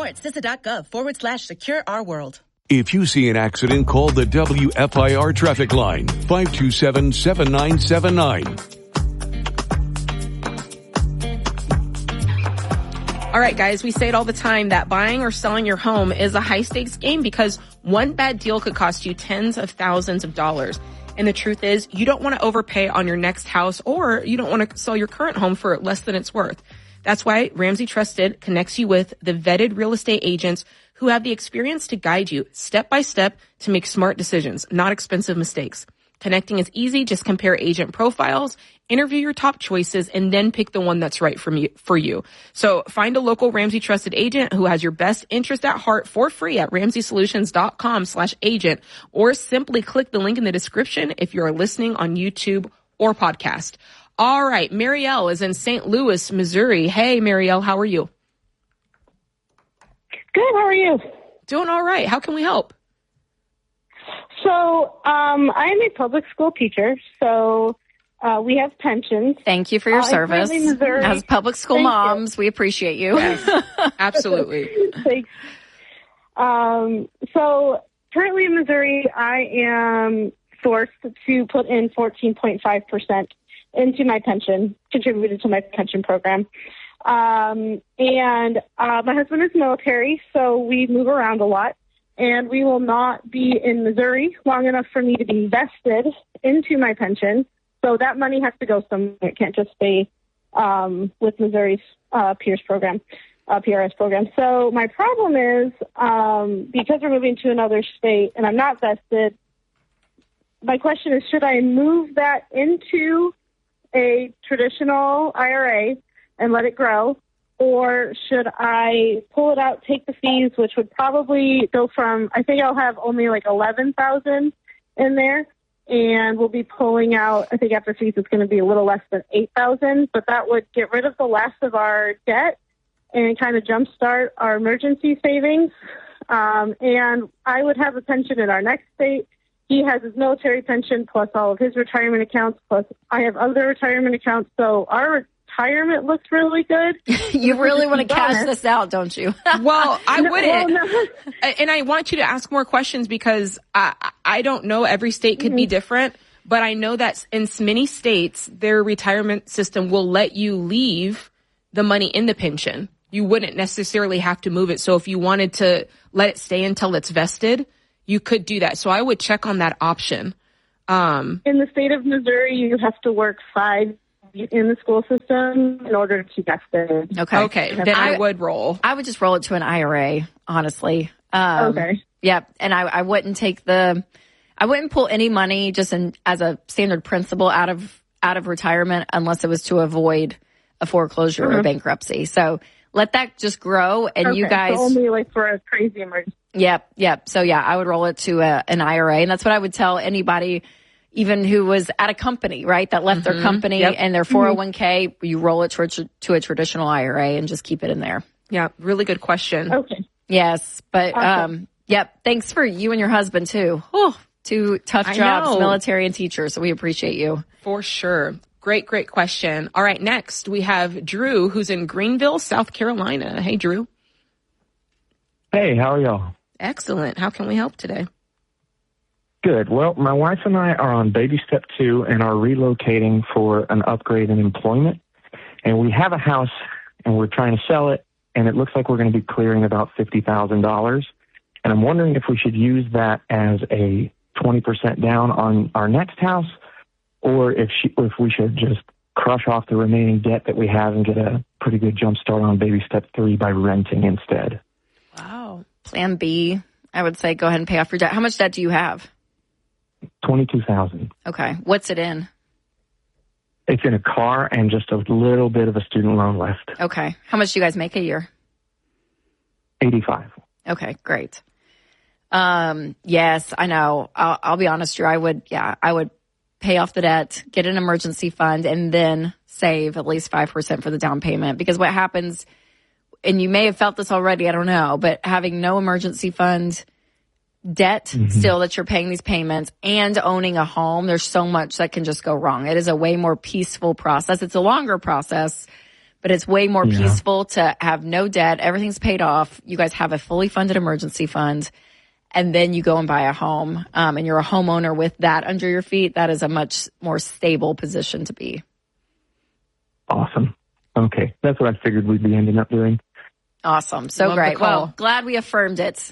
at CISA.gov/secure our world. If you see an accident, call the WFIR traffic line, 527-7979. All right, guys, we say it all the time that buying or selling your home is a high-stakes game because one bad deal could cost you tens of thousands of dollars. And the truth is, you don't want to overpay on your next house, or you don't want to sell your current home for less than it's worth. That's why Ramsey Trusted connects you with the vetted real estate agents who have the experience to guide you step by step to make smart decisions, not expensive mistakes. Connecting is easy. Just compare agent profiles, interview your top choices, and then pick the one that's right for you. So find a local Ramsey Trusted agent who has your best interest at heart for free at RamseySolutions.com/agent, or simply click the link in the description if you're listening on YouTube or podcast. All right. Marielle is in St. Louis, Missouri. Hey, Marielle, how are you? Good. How are you? Doing all right. How can we help? So, I'm a public school teacher, so we have pensions. Thank you for your service. As public school moms, we appreciate you. Yes, absolutely. Thanks. So, currently in Missouri, I am forced to put in 14.5% into my pension, contributed to my pension program. And my husband is military, so we move around a lot. And we will not be in Missouri long enough for me to be vested into my pension. So that money has to go somewhere. It can't just stay with Missouri's PRS program. So my problem is, because we're moving to another state and I'm not vested, my question is, should I move that into a traditional IRA and let it grow? Or should I pull it out, take the fees, which would probably go from, I think I'll have only like 11,000 in there, and we'll be pulling out, I think after fees it's going to be a little less than 8,000, but that would get rid of the last of our debt and kind of jumpstart our emergency savings. And I would have a pension in our next state. He has his military pension plus all of his retirement accounts, plus I have other retirement accounts. So our retirement looks really good. You really want to cash this out, don't you? Well, I wouldn't. No. And I want you to ask more questions because I don't know. Every state could be different, but I know that in many states, their retirement system will let you leave the money in the pension. You wouldn't necessarily have to move it. So if you wanted to let it stay until it's vested, you could do that. So I would check on that option. In the state of Missouri, you have to work 5 in the school system in order to get there. Okay. Then I would roll. I would just roll it to an IRA, honestly. Okay. Yeah. And I wouldn't I wouldn't pull any money just as a standard principle out of retirement unless it was to avoid a foreclosure or bankruptcy. So let that just grow, and you guys so only like for a crazy emergency. Yep. So yeah, I would roll it to an IRA, and that's what I would tell anybody, even who was at a company, right, that left their company and their 401k, you roll it to a traditional IRA and just keep it in there. Yeah, really good question. Okay. Yes, but thanks for you and your husband too. Oh, 2 tough jobs, military and teachers. So we appreciate you. For sure. Great question. All right, next we have Drew, who's in Greenville, South Carolina. Hey, Drew. Hey, how are y'all? Excellent. How can we help today? Good. Well, my wife and I are on baby step 2 and are relocating for an upgrade in employment. And we have a house and we're trying to sell it, and it looks like we're going to be clearing about $50,000. And I'm wondering if we should use that as a 20% down on our next house, or if we should just crush off the remaining debt that we have and get a pretty good jump start on baby step 3 by renting instead. Wow. Plan B, I would say go ahead and pay off your debt. How much debt do you have? $22,000. Okay. What's it in? It's in a car and just a little bit of a student loan left. Okay. How much do you guys make a year? $85,000. Okay, great. Yes, I know. I'll be honest, Drew. I would pay off the debt, get an emergency fund, and then save at least 5% for the down payment. Because what happens, and you may have felt this already, I don't know, but having no emergency fund, debt still that you're paying these payments, and owning a home, there's so much that can just go wrong. It is a way more peaceful process. It's a longer process, but it's way more Yeah. peaceful to have no debt. Everything's paid off. You guys have a fully funded emergency fund, and then you go and buy a home, and you're a homeowner with that under your feet. That is a much more stable position to be. Awesome. Okay. That's what I figured we'd be ending up doing. Awesome. So Love the great. call. Well, glad we affirmed it.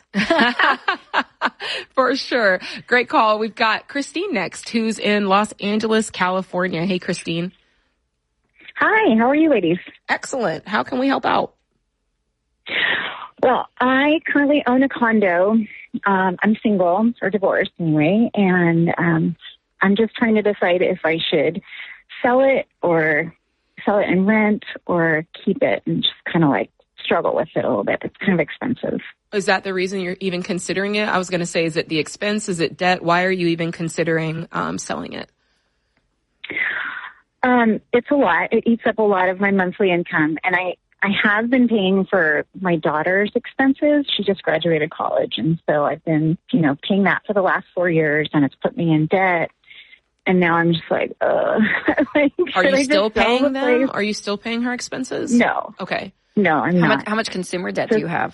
For sure. Great call. We've got Christine next, who's in Los Angeles, California. Hey, Christine. Hi, how are you ladies? Excellent. How can we help out? Well, I currently own a condo. I'm single or divorced anyway, and I'm just trying to decide if I should sell it and rent or keep it and just kind of like struggle with it a little bit. It's kind of expensive. Is that the reason you're even considering it? I was going to say, is it the expense? Is it debt? Why are you even considering selling it? It's a lot. It eats up a lot of my monthly income, and I have been paying for my daughter's expenses. She just graduated college, and so I've been, paying that for the last 4 years, and it's put me in debt. And now I'm just like, like, Are you should I still just sell paying the them? place? Are you still paying her expenses? No. Okay. No, I'm not. How much consumer debt do you have?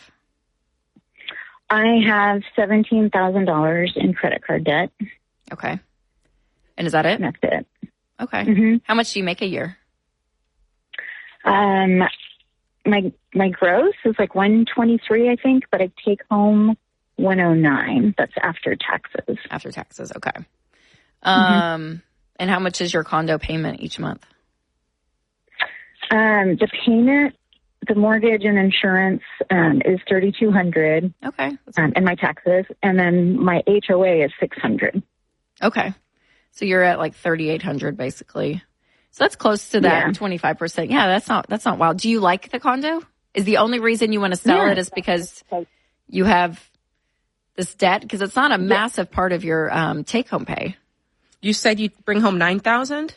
I have $17,000 in credit card debt. Okay. And is that it? And that's it. Okay. Mm-hmm. How much do you make a year? My gross is like 123, I think, but I take home 109. That's after taxes. After taxes. Okay. And how much is your condo payment each month? The payment, the mortgage and insurance is $3,200. Okay. And my taxes, and then my HOA is $600. Okay. So you're at like $3,800 basically. So that's close to that Yeah. 25%. Yeah, that's not wild. Do you like the condo? Is the only reason you want to sell it is because you have this debt? Because it's not a massive part of your take-home pay. You said you'd bring home $9,000?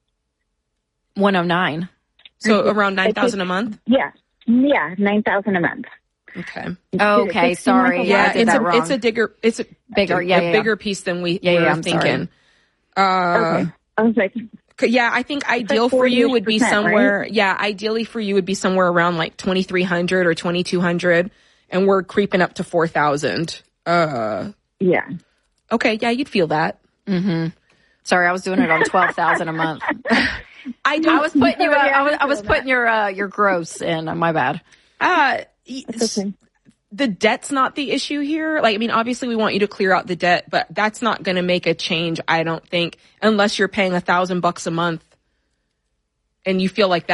109. So around $9,000 a month? Yeah, $9,000 a month. Okay. Okay, sorry. Yeah, I did that wrong. it's a bigger bigger piece than we were I'm thinking. Okay. I was like, Yeah, I think ideal for you would be 40%, somewhere. right? Yeah, ideally for you would be somewhere around like 2,300 or 2,200, and we're creeping up to 4,000. yeah. Okay, yeah, you'd feel that. Sorry, I was doing it on 12,000 a month. I was putting you. I was putting your gross in. My bad. Okay. The debt's not the issue here. Like, I mean, obviously we want you to clear out the debt, but that's not going to make a change, I don't think, unless you're paying $1,000 a month and you feel like